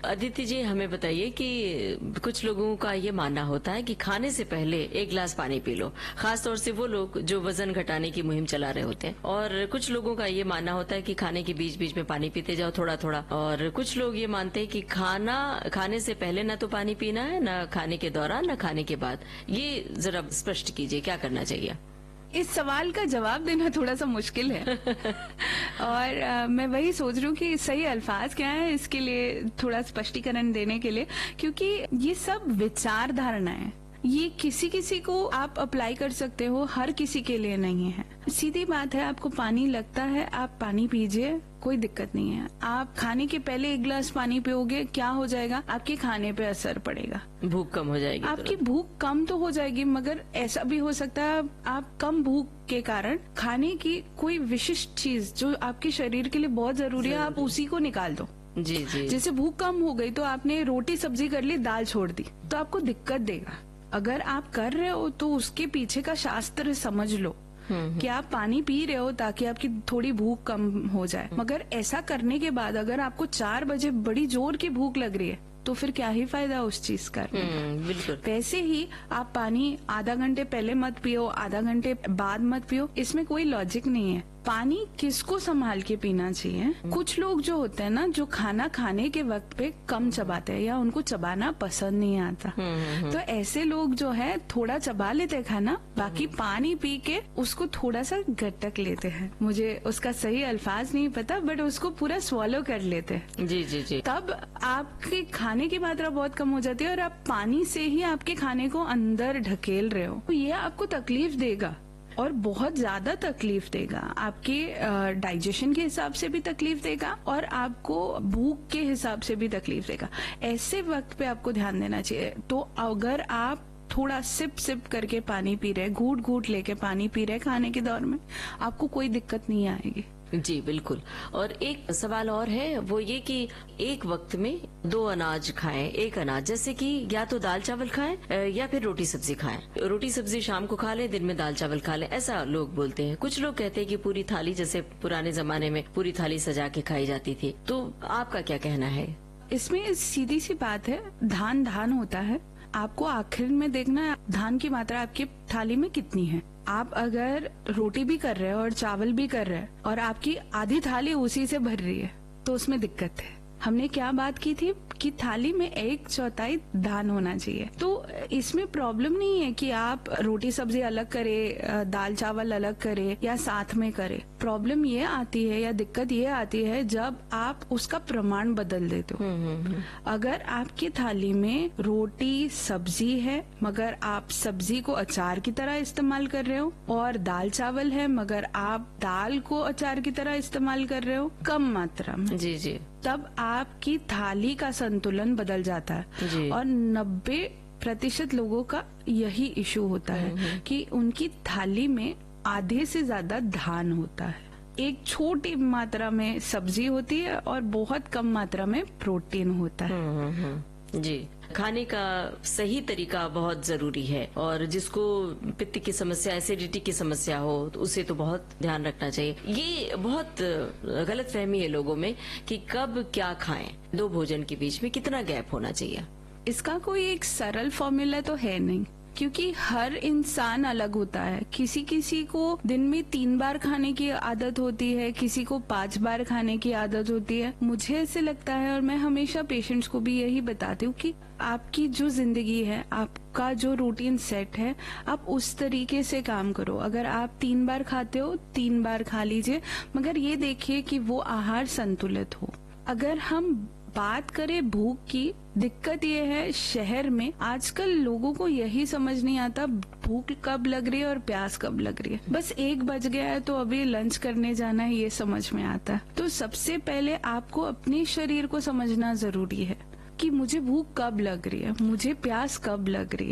अदिति जी, हमें बताइए कि कुछ लोगों का ये मानना होता है कि खाने से पहले एक गिलास पानी पी लो, खासतौर से वो लोग जो वजन घटाने की मुहिम चला रहे होते हैं। और कुछ लोगों का ये मानना होता है कि खाने के बीच बीच में पानी पीते जाओ थोड़ा थोड़ा। और कुछ लोग ये मानते हैं कि खाना खाने से पहले ना तो पानी पीना है, ना खाने के दौरान, ना खाने के बाद। ये जरा स्पष्ट कीजिए, क्या करना चाहिए? इस सवाल का जवाब देना थोड़ा सा मुश्किल है। और मैं वही सोच रही हूँ कि सही अल्फाज क्या है इसके लिए थोड़ा स्पष्टीकरण देने के लिए, क्योंकि ये सब विचार धारणा है। ये किसी किसी को आप अप्लाई कर सकते हो, हर किसी के लिए नहीं है। सीधी बात है, आपको पानी लगता है, आप पानी पीजिए, कोई दिक्कत नहीं है। आप खाने के पहले एक गिलास पानी पियोगे, क्या हो जाएगा? आपके खाने पे असर पड़ेगा, भूख कम हो जाएगी। आपकी भूख कम तो हो जाएगी, मगर ऐसा भी हो सकता है आप कम भूख के कारण खाने की कोई विशिष्ट चीज जो आपके शरीर के लिए बहुत जरूरी है, आप उसी को निकाल दो। जी जी। जैसे भूख कम हो गई तो आपने रोटी सब्जी कर ली, दाल छोड़ दी, तो आपको दिक्कत देगा। अगर आप कर रहे हो तो उसके पीछे का शास्त्र समझ लो कि आप पानी पी रहे हो ताकि आपकी थोड़ी भूख कम हो जाए। मगर ऐसा करने के बाद अगर आपको 4 बजे बड़ी जोर की भूख लग रही है तो फिर क्या ही फायदा उस चीज का। बिल्कुल। वैसे ही आप पानी आधा घंटे पहले मत पियो, आधा घंटे बाद मत पियो, इसमें कोई लॉजिक नहीं है। पानी किसको संभाल के पीना चाहिए। कुछ लोग जो होते हैं ना, जो खाना खाने के वक्त पे कम चबाते हैं या उनको चबाना पसंद नहीं आता, तो ऐसे लोग जो है थोड़ा चबा लेते हैं खाना, बाकी पानी पी के उसको थोड़ा सा गट्टक लेते हैं। मुझे उसका सही अल्फाज नहीं पता, बट उसको पूरा स्वॉलो कर लेते हैं। जी जी जी। तब आपके खाने की मात्रा बहुत कम हो जाती है और आप पानी से ही आपके खाने को अंदर ढकेल रहे हो। तो ये आपको तकलीफ देगा और बहुत ज्यादा तकलीफ देगा। आपके डाइजेशन के हिसाब से भी तकलीफ देगा और आपको भूख के हिसाब से भी तकलीफ देगा। ऐसे वक्त पे आपको ध्यान देना चाहिए। तो अगर आप थोड़ा सिप सिप करके पानी पी रहे, घूट घूट लेके पानी पी रहे खाने के दौर में, आपको कोई दिक्कत नहीं आएगी। जी बिल्कुल। और एक सवाल और है, वो ये कि एक वक्त में 2 अनाज खाएं। एक अनाज जैसे कि या तो दाल चावल खाएं या फिर रोटी सब्जी खाएं। रोटी सब्जी शाम को खा लें, दिन में दाल चावल खा लें, ऐसा लोग बोलते हैं। कुछ लोग कहते हैं कि पूरी थाली, जैसे पुराने जमाने में पूरी थाली सजा के खाई जाती थी। तो आपका क्या कहना है? इसमें सीधी सी बात है, धान धान होता है। आपको आखिर में देखना है धान की मात्रा आपकी थाली में कितनी है। आप अगर रोटी भी कर रहे हो और चावल भी कर रहे हो और आपकी आधी थाली उसी से भर रही है, तो उसमें दिक्कत है। हमने क्या बात की थी कि थाली में 1/4 धान होना चाहिए। तो इसमें प्रॉब्लम नहीं है कि आप रोटी सब्जी अलग करे, दाल चावल अलग करे या साथ में करे। प्रॉब्लम ये आती है या दिक्कत ये आती है जब आप उसका प्रमाण बदल देते हो। अगर आपकी थाली में रोटी सब्जी है मगर आप सब्जी को अचार की तरह इस्तेमाल कर रहे हो, और दाल चावल है मगर आप दाल को अचार की तरह इस्तेमाल कर रहे हो कम मात्रा में, जी जी, तब आपकी थाली का संतुलन बदल जाता है। जी। और 90% लोगों का यही इशू होता है कि उनकी थाली में आधे से ज्यादा धान होता है, एक छोटी मात्रा में सब्जी होती है और बहुत कम मात्रा में प्रोटीन होता है। जी। खाने का सही तरीका बहुत जरूरी है, और जिसको पित्त की समस्या, एसिडिटी की समस्या हो, तो उसे तो बहुत ध्यान रखना चाहिए। ये बहुत गलत फहमी है लोगों में कि कब क्या खाएं, 2 भोजन के बीच में कितना गैप होना चाहिए। इसका कोई एक सरल फॉर्मूला तो है नहीं, क्योंकि हर इंसान अलग होता है। किसी किसी को दिन में 3 बार खाने की आदत होती है, किसी को 5 बार खाने की आदत होती है। मुझे ऐसे लगता है, और मैं हमेशा पेशेंट्स को भी यही बताती हूँ कि आपकी जो जिंदगी है, आपका जो रूटीन सेट है, आप उस तरीके से काम करो। अगर आप 3 बार खाते हो, 3 बार खा लीजिए, मगर ये देखिए कि वो आहार संतुलित हो। अगर हम बात करें भूख की, दिक्कत ये है शहर में आजकल लोगों को यही समझ नहीं आता भूख कब लग रही है और प्यास कब लग रही है। बस 1 बज गया है तो अभी लंच करने जाना है, ये समझ में आता है। तो सबसे पहले आपको अपने शरीर को समझना जरूरी है कि मुझे भूख कब लग रही है, मुझे प्यास कब लग रही है।